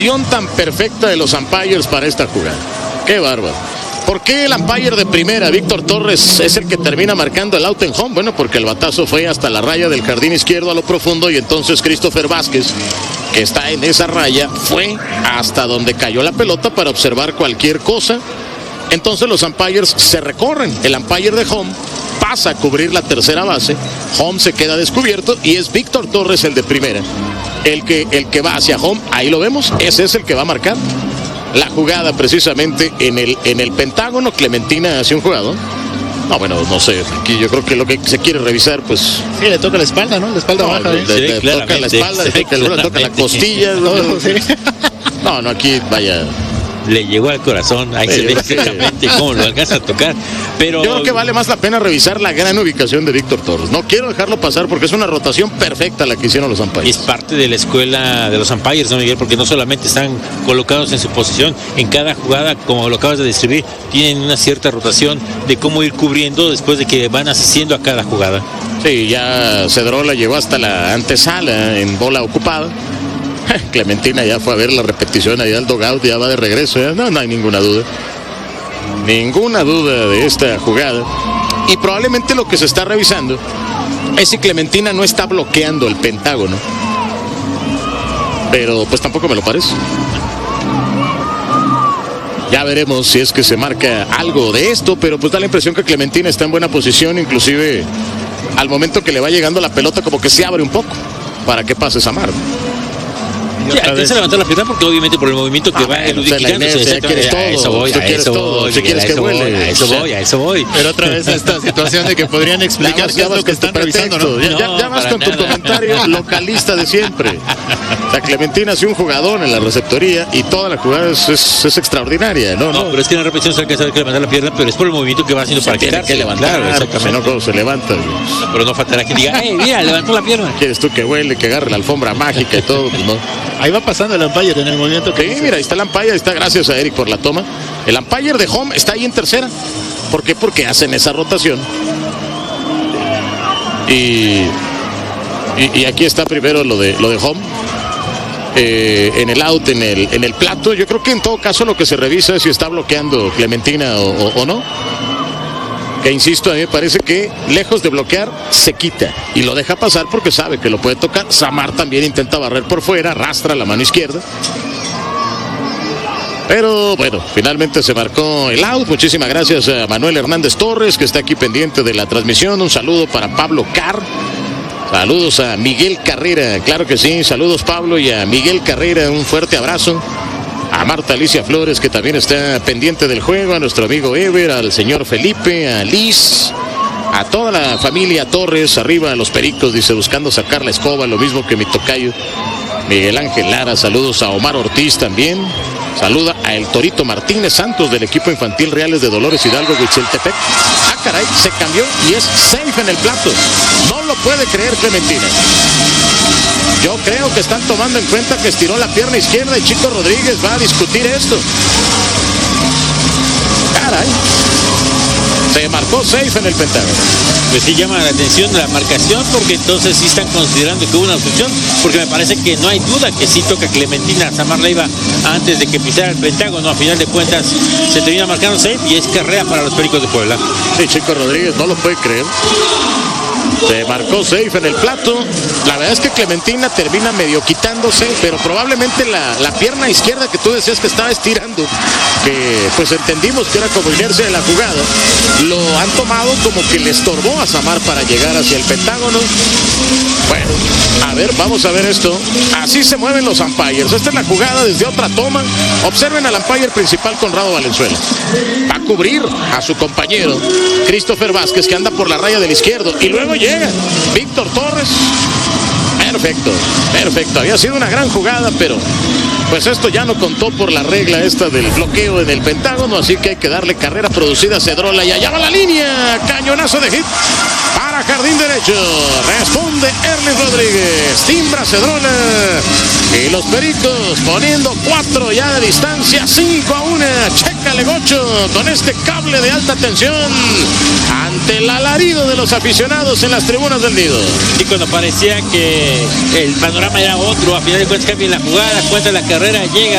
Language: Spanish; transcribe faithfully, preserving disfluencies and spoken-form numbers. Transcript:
Tan perfecta de los umpires para esta jugada. Qué bárbaro. ¿Por qué el umpire de primera, Víctor Torres, es el que termina marcando el out en home? Bueno, porque el batazo fue hasta la raya del jardín izquierdo a lo profundo y entonces Christopher Vázquez, que está en esa raya, fue hasta donde cayó la pelota para observar cualquier cosa. Entonces los umpires se recorren. El umpire de home pasa a cubrir la tercera base. Home se queda descubierto y es Víctor Torres el de primera. El que, el que va hacia home, ahí lo vemos, ese es el que va a marcar la jugada precisamente en el, en el Pentágono. Clementina hacia un jugador. No, bueno, no sé, aquí yo creo que lo que se quiere revisar, pues... Sí, le toca la espalda, ¿no? La espalda no, baja. Le, ¿eh? le, Sí, le toca la espalda, le toca, le toca la costilla. Todo, sí. No, no, aquí vaya... Le llegó al corazón, ahí se ve exactamente cómo lo alcanza a tocar. Pero yo creo que vale más la pena revisar la gran ubicación de Víctor Torres. No quiero dejarlo pasar porque es una rotación perfecta la que hicieron los umpires. Es parte de la escuela de los umpires, ¿no, Miguel? Porque no solamente están colocados en su posición, en cada jugada, como lo acabas de describir, tienen una cierta rotación de cómo ir cubriendo después de que van asistiendo a cada jugada. Sí, ya Cedrola llegó hasta la antesala en bola ocupada. Clementina ya fue a ver la repetición allá al dugout, ya va de regreso, ¿eh? no, no hay ninguna duda. Ninguna duda de esta jugada. Y probablemente lo que se está revisando es si Clementina no está bloqueando el Pentágono. Pero pues tampoco me lo parece. Ya veremos si es que se marca algo de esto, pero pues da la impresión que Clementina está en buena posición, inclusive al momento que le va llegando la pelota como que se abre un poco para que pase Samar. Sí, antes de levantar la pierna porque obviamente por el movimiento que ah, va ludificándose. Ya quieres todo, a eso voy, a eso voy, si quieres que vuele. A eso voy, a eso voy. Pero otra vez esta situación de que podrían explicar qué es lo que están revisando, ¿no? Ya, ya, ya vas con nada. Tu comentario localista de siempre. La Clementina hace un jugadón en la receptoría y toda la jugada es, es, es extraordinaria, ¿no? No, no, pero es que en la repetición se alcanza a levantar la pierna, pero es por el movimiento que va haciendo para quitar. que levantar, claro, exactamente. No, cuando se levanta. No, pero no faltará que diga, ¡eh, mira, levantó la pierna! ¿Quieres tú que huele, que agarre la alfombra mágica y todo? Pues no. Ahí va pasando el umpire en el movimiento que... Sí, dice. Mira, ahí está el umpire, ahí está, gracias a Eric por la toma. El umpire de home está ahí en tercera. ¿Por qué? Porque hacen esa rotación. Y, y, y aquí está primero lo de, lo de home. Eh, en el out, en el, en el plato. Yo creo que en todo caso lo que se revisa es si está bloqueando Clementina o, o, o no. Que insisto, a mí me parece que lejos de bloquear se quita y lo deja pasar porque sabe que lo puede tocar. Samar también intenta barrer por fuera, arrastra la mano izquierda. Pero bueno, finalmente se marcó el out. Muchísimas gracias a Manuel Hernández Torres, que está aquí pendiente de la transmisión. Un saludo para Pablo Carr. Saludos a Miguel Carrera, claro que sí. Saludos, Pablo, y a Miguel Carrera, un fuerte abrazo. A Marta Alicia Flores, que también está pendiente del juego, a nuestro amigo Ever, al señor Felipe, a Liz, a toda la familia Torres, arriba a los Pericos, dice, buscando sacar la escoba, lo mismo que mi tocayo Miguel Ángel Lara. Saludos a Omar Ortiz también. Saluda a el Torito Martínez Santos del equipo infantil Reales de Dolores Hidalgo, Huitzeltepec. Ah, caray, se cambió y es safe en el plato. No lo puede creer Clementina. Yo creo que están tomando en cuenta que estiró la pierna izquierda y Chico Rodríguez va a discutir esto. Caray. Se marcó safe en el Pentágono. Pues sí llama la atención la marcación porque entonces sí están considerando que hubo una obstrucción, porque me parece que no hay duda que sí toca Clementina Samar Leiva antes de que pisara el Pentágono. A final de cuentas se termina marcando safe y es carrera para los Pericos de Puebla. Sí, Chico Rodríguez no lo puede creer. Se marcó safe en el plato. La verdad es que Clementina termina medio quitándose, pero probablemente la, la pierna izquierda que tú decías que estaba estirando, que pues entendimos que era como inercia de la jugada, lo han tomado como que le estorbó a Samar para llegar hacia el Pentágono. Bueno, a ver, vamos a ver esto. Así se mueven los umpires. Esta es la jugada desde otra toma. Observen al umpire principal, Conrado Valenzuela. Va a cubrir a su compañero Christopher Vázquez, que anda por la raya del izquierdo, y luego llega Víctor Torres. Perfecto, perfecto. Había sido una gran jugada, pero pues esto ya no contó por la regla esta del bloqueo en el Pentágono, así que hay que darle carrera producida a Cedrola y allá va la línea. Cañonazo de hit para jardín derecho. Responde Erling Rodríguez. Timbra Cedrola. Y los Pericos poniendo cuatro ya de distancia. cinco a uno. Chécale, Gocho, con este cable de alta tensión ante el alarido de los aficionados en las tribunas del Nido. Y cuando parecía que el panorama era otro, a final de cuentas cambia la jugada, cuenta la carrera, llega